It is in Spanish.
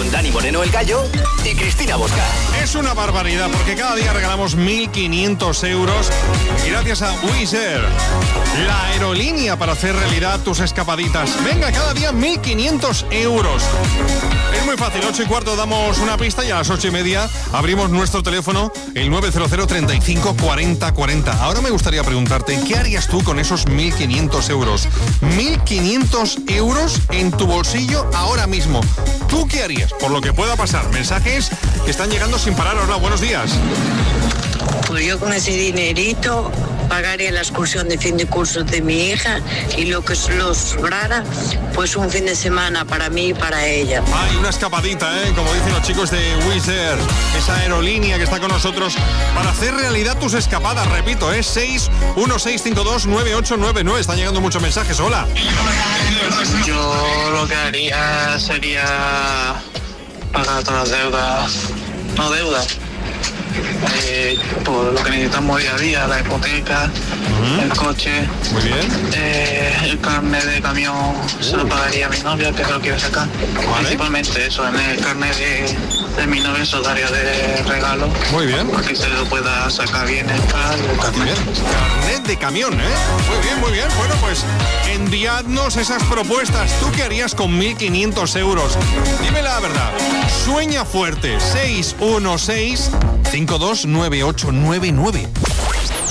con Dani Moreno el Gallo y Cristina Bosca. Es una barbaridad porque cada día regalamos 1.500 euros gracias a Wizz Air, la aerolínea para hacer realidad tus escapaditas. Venga, cada día 1.500 euros. Es muy fácil, 8:15 damos una pista y a las 8:30 abrimos nuestro teléfono, el 900 35 40 40. Ahora me gustaría preguntarte, ¿qué harías tú con esos 1.500 euros? 1.500 euros en tu bolsillo ahora mismo. ¿Tú qué harías? Por lo que pueda pasar. Mensajes que están llegando sin parar. Hola, buenos días. Pues yo con ese dinerito pagaría la excursión de fin de curso de mi hija y lo que los sobrara, pues un fin de semana para mí y para ella. Hay una escapadita, como dicen los chicos de Wizz Air, esa aerolínea que está con nosotros para hacer realidad tus escapadas. Repito, es 616529899. Están llegando muchos mensajes. Hola. Yo lo que haría sería pagar todas las deudas, no deudas, por lo que necesitamos día a día, la hipoteca, el coche. Muy bien. El carnet de camión se lo pagaría a mi novia, que se lo quiere sacar. Vale. Principalmente eso, en el carnet de mi novia se lo daría de regalo. Muy bien. Para que se lo pueda sacar bien el carnet. Muy bien. Carnet de camión, Muy bien, muy bien. Bueno, pues enviadnos esas propuestas. ¿Tú qué harías con 1.500 euros? Dime la verdad. Sueña fuerte. 616 529899.